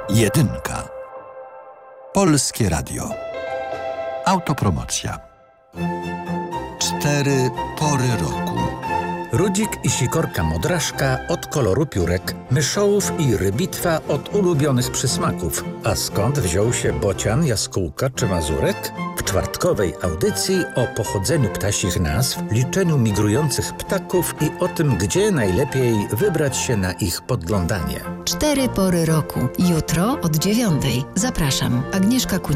Jedynka. Polskie Radio. Autopromocja. 4 pory roku. Rudzik i sikorka modraszka od koloru piórek, myszołów i rybitwa od ulubionych przysmaków. A skąd wziął się bocian, jaskółka czy mazurek? W czwartkowej audycji o pochodzeniu ptasich nazw, liczeniu migrujących ptaków i o tym, gdzie najlepiej wybrać się na ich podglądanie. 4 pory roku. Jutro od 9:00. Zapraszam. Agnieszka